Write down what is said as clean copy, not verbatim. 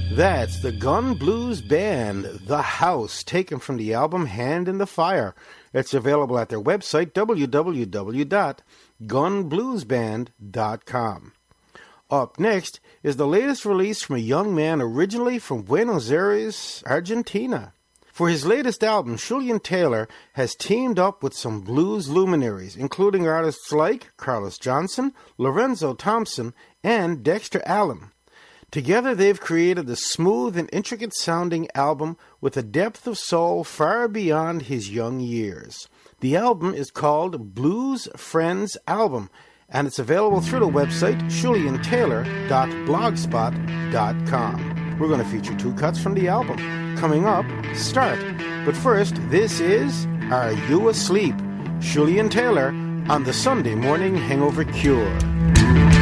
That's the Gun Blues Band, The House, taken from the album Hand in the Fire. It's available at their website, www.gunbluesband.com. Up next is the latest release from a young man originally from Buenos Aires, Argentina. For his latest album, Julian Taylor has teamed up with some blues luminaries, including artists like Carlos Johnson, Lorenzo Thompson, and Dexter Allen. Together they've created a smooth and intricate-sounding album with a depth of soul far beyond his young years. The album is called Blues Friends Album, and it's available through the website juliantaylor.blogspot.com. We're going to feature two cuts from the album. Coming up, Start. But first, this is Are You Asleep? Julian Taylor on the Sunday Morning Hangover Cure.